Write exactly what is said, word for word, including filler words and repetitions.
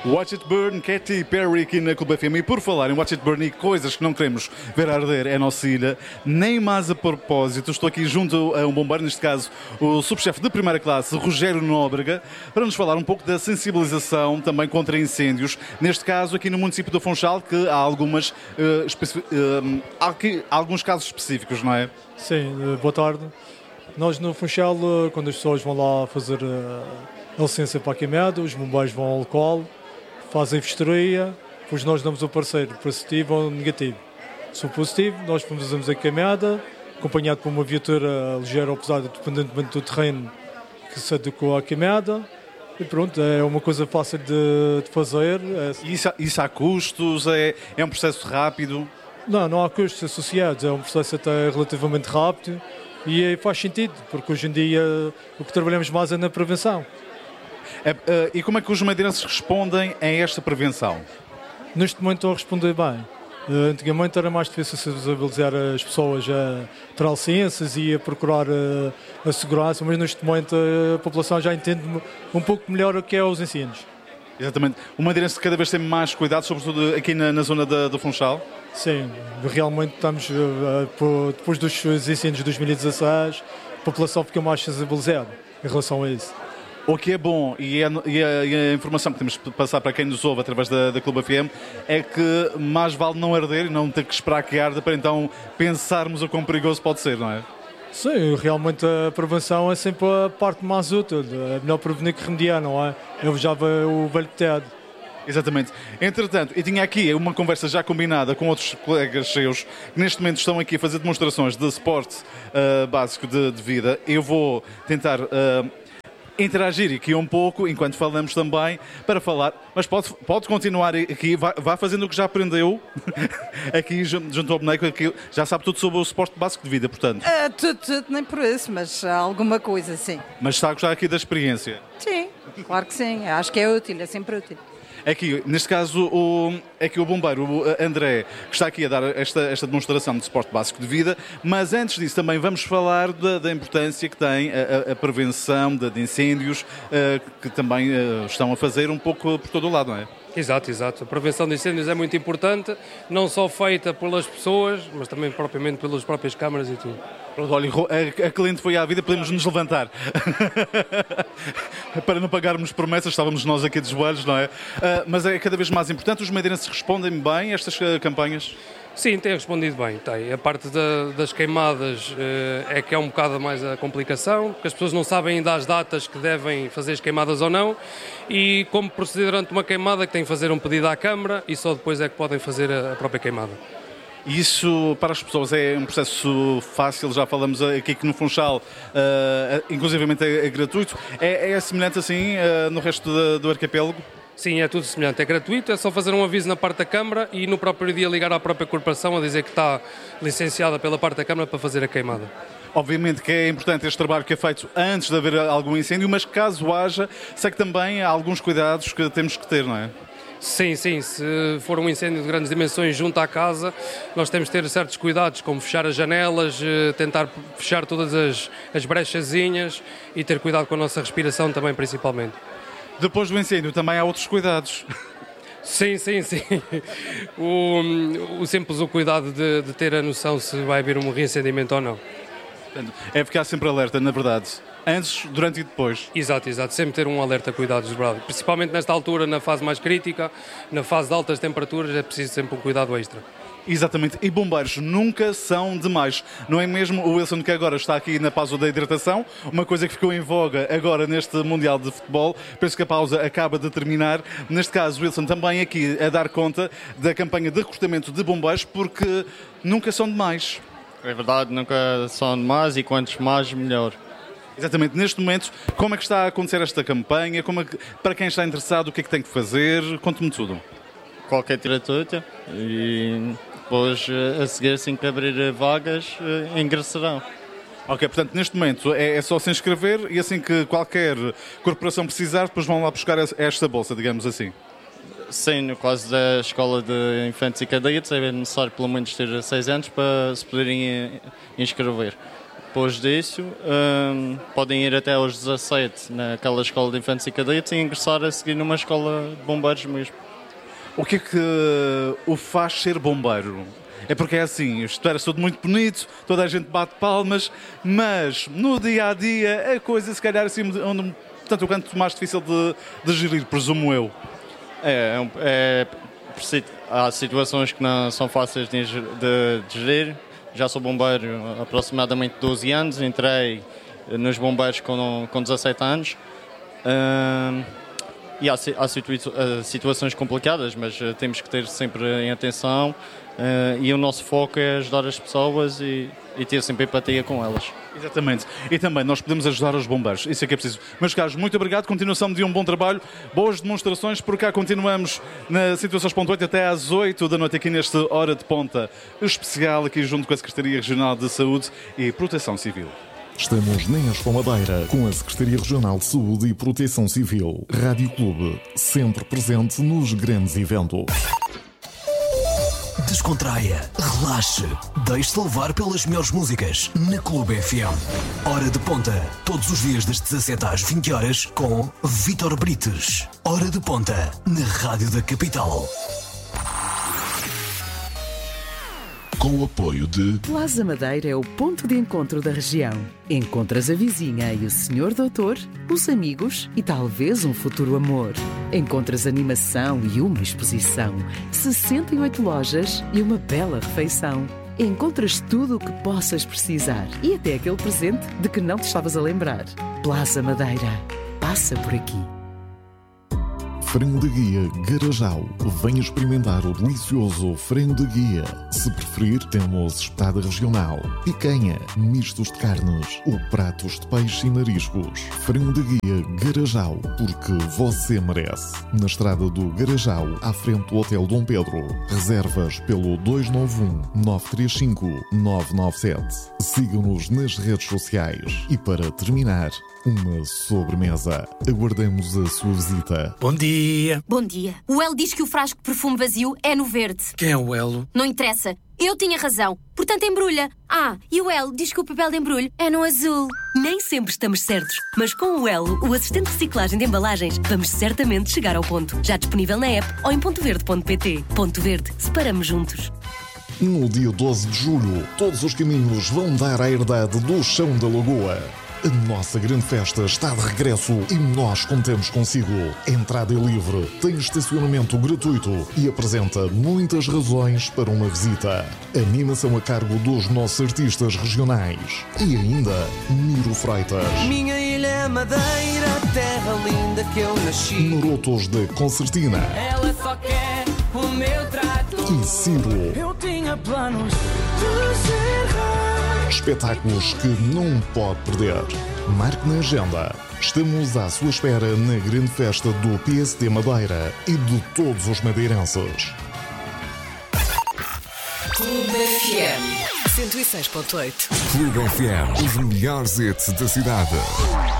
Watch It Burn, Katy Perry aqui na Clube F M. E por falar em Watch It Burn e coisas que não queremos ver arder é a nossa ilha, nem mais a propósito, estou aqui junto a um bombeiro, neste caso o subchefe de primeira classe, Rogério Nóbrega, para nos falar um pouco da sensibilização também contra incêndios, neste caso aqui no município do Funchal, que há algumas, uh, especi- uh, há aqui alguns casos específicos, não é? Sim, uh, boa tarde. Nós no Funchal, uh, quando as pessoas vão lá fazer uh, a licença para a queimada, os bombeiros vão ao local, fazem vistoria, pois nós damos o parceiro positivo ou negativo. Se for positivo, nós fazemos a queimada, acompanhado por uma viatura ligeira ou pesada, dependentemente do terreno que se adequa à queimada. E pronto, é uma coisa fácil de, de fazer. É... Isso, há- isso há custos? É, é um processo rápido? Não, não há custos associados, é um processo até relativamente rápido e faz sentido, porque hoje em dia o que trabalhamos mais é na prevenção. É, uh, e como é que os madeirenses respondem a esta prevenção? Neste momento estou a responder bem. Uh, antigamente era mais difícil sensibilizar as pessoas a tirar licenças e a procurar uh, a segurança, mas neste momento a população já entende um pouco melhor o que é os incêndios. Exatamente. O madeirense cada vez tem mais cuidado, sobretudo aqui na, na zona da, do Funchal? Sim, realmente estamos, uh, por- depois dos incêndios de dois mil e dezasseis, a população fica mais sensibilizada em relação a isso. O que é bom, e, é, e, a, e a informação que temos de passar para quem nos ouve através da, da Clube F M, é que mais vale não arder e não ter que esperar que arda para então pensarmos o quão perigoso pode ser, não é? Sim, realmente a prevenção é sempre a parte mais útil. É melhor prevenir que remediar, não é? Eu já vejo o velho teado. Exatamente. Entretanto, eu tinha aqui uma conversa já combinada com outros colegas seus que neste momento estão aqui a fazer demonstrações de suporte uh, básico de, de vida. Eu vou tentar uh, interagir aqui um pouco enquanto falamos também para falar, mas pode, pode continuar aqui, vá, vá fazendo o que já aprendeu aqui junto junto ao boneco, aqui, já sabe tudo sobre o suporte básico de vida, portanto. Ah, tudo, tudo, nem por isso, mas há alguma coisa, sim. Mas está a gostar aqui da experiência. Sim, claro que sim. Acho que é útil, é sempre útil. Aqui, neste caso, o, é que o bombeiro o André, que está aqui a dar esta, esta demonstração de suporte básico de vida, mas antes disso também vamos falar da, da importância que tem a, a- a prevenção de, de incêndios, eh, que também eh, estão a fazer um pouco por todo o lado, não é? Exato, exato. A prevenção de incêndios é muito importante, não só feita pelas pessoas, mas também propriamente pelas próprias câmaras e tudo. Pronto, olha, a, a cliente foi à vida, podemos nos levantar. Para não pagarmos promessas, estávamos nós aqui de joelhos, não é? Ah, mas é cada vez mais importante, os madeirenses respondem bem a estas ah, campanhas? Sim, tem respondido bem, tem. A parte da- das queimadas eh, é que é um bocado mais a complicação, porque as pessoas não sabem ainda as datas que devem fazer as queimadas ou não, e como proceder durante uma queimada que têm que fazer um pedido à Câmara e só depois é que podem fazer a a própria queimada. E isso para as pessoas é um processo fácil, já falamos aqui que no Funchal, ah, inclusivamente é, é gratuito. É, é semelhante assim ah, no resto da- do arquipélago? Sim, é tudo semelhante, é gratuito, é só fazer um aviso na parte da Câmara e no próprio dia ligar à própria corporação a dizer que está licenciada pela parte da Câmara para fazer a queimada. Obviamente que é importante este trabalho que é feito antes de haver algum incêndio, mas caso haja, sei que também há alguns cuidados que temos que ter, não é? Sim, sim, se for um incêndio de grandes dimensões junto à casa, nós temos de ter certos cuidados, como fechar as janelas, eh, tentar fechar todas as, as brechazinhas e ter cuidado com a nossa respiração também, principalmente. Depois do incêndio também há outros cuidados. Sim, sim, sim. O, o simples o cuidado de, de ter a noção se vai haver um reincendimento ou não. Portanto, é ficar sempre alerta, na verdade. Antes, durante e depois. Exato, exato. Sempre ter um alerta cuidados, verdade. Principalmente nesta altura, na fase mais crítica, na fase de altas temperaturas, é preciso sempre um cuidado extra. Exatamente. E bombeiros nunca são demais. Não é mesmo o Wilson que agora está aqui na pausa da hidratação, uma coisa que ficou em voga agora neste Mundial de Futebol. Penso que a pausa acaba de terminar. Neste caso, Wilson também aqui a dar conta da campanha de recrutamento de bombeiros, porque nunca são demais. É verdade, nunca são demais e quantos mais, melhor. Exatamente. Neste momento, como é que está a acontecer esta campanha? Como é que, para quem está interessado, o que é que tem que fazer? Conte-me tudo. Qualquer gratuita e depois eh, a seguir, assim que abrir vagas, eh, ingressarão. Ok, portanto, neste momento é, é só se inscrever e assim que qualquer corporação precisar, depois vão lá buscar esta bolsa, digamos assim. Sim, no caso da Escola de Infantes e Cadetes, é necessário pelo menos ter seis anos para se poderem eh, inscrever. depois disso, um, podem ir até aos dezassete naquela escola de infantes e cadetes e ingressar a seguir numa escola de bombeiros mesmo. O que é que o faz ser bombeiro? É porque é assim, isto era tudo muito bonito, toda a gente bate palmas, mas no dia-a-dia a coisa se calhar assim, onde, tanto quanto mais difícil de, de gerir, presumo eu. É, é, é, há situações que não são fáceis de, de, de gerir. Já sou bombeiro há aproximadamente doze anos, entrei nos bombeiros com, com dezassete anos. Um, e há, há situa- situações complicadas, mas temos que ter sempre em atenção. Uh, e o nosso foco é ajudar as pessoas e, e ter sempre empatia com elas. Exatamente. E também nós podemos ajudar os bombeiros. Isso é que é preciso. Meus caros, muito obrigado. Continuação de um bom trabalho. Boas demonstrações. Por cá continuamos na Situações ponto oito até às oito da noite aqui neste Hora de Ponta especial aqui junto com a Secretaria Regional de Saúde e Proteção Civil. Estamos na Expo Madeira com a Secretaria Regional de Saúde e Proteção Civil. Rádio Clube, sempre presente nos grandes eventos. Descontraia, relaxe, deixe-se levar pelas melhores músicas na Clube F M. Hora de Ponta, todos os dias das dezassete às vinte horas com Vítor Brites. Hora de Ponta, na Rádio da Capital. Com o apoio de Plaza Madeira é o ponto de encontro da região. Encontras a vizinha e o senhor doutor, os amigos e talvez um futuro amor. Encontras animação e uma exposição, sessenta e oito lojas e uma bela refeição. Encontras tudo o que possas precisar e até aquele presente de que não te estavas a lembrar. Plaza Madeira. Passa por aqui. Frango de Guia Garajal. Venha experimentar o delicioso frango de guia. Se preferir, temos espetada regional, picanha, mistos de carnes ou pratos de peixe e mariscos. Frango de Guia Garajal, porque você merece. Na estrada do Garajal, à frente do Hotel Dom Pedro. Reservas pelo dois nove um, nove três cinco, nove nove sete. Siga-nos nas redes sociais. E para terminar, uma sobremesa. Aguardamos a sua visita. Bom dia. Bom dia. O Elo diz que o frasco de perfume vazio é no verde. Quem é o Elo? Não interessa. Eu tinha razão. Portanto, embrulha. Ah, e o Elo diz que o papel de embrulho é no azul. Nem sempre estamos certos, mas com o Elo, o assistente de reciclagem de embalagens, vamos certamente chegar ao ponto. Já disponível na app ou em ponto verde ponto pt. Ponto Verde. Separamos juntos. No dia doze de julho, todos os caminhos vão dar à herdade do Chão da Lagoa. A nossa grande festa está de regresso e nós contamos consigo. Entrada é livre, tem estacionamento gratuito e apresenta muitas razões para uma visita. Animação a cargo dos nossos artistas regionais. E ainda, Miro Freitas. Minha ilha é Madeira, terra linda que eu nasci. Marotos da Concertina. Ela só quer o meu trato. E Ciro. Eu tinha planos de ser rei. Espetáculos que não pode perder. Marque na agenda. Estamos à sua espera na grande festa do P S D Madeira e de todos os madeirenses. Clube F M cento e seis ponto oito. Clube F M, os melhores hits da cidade.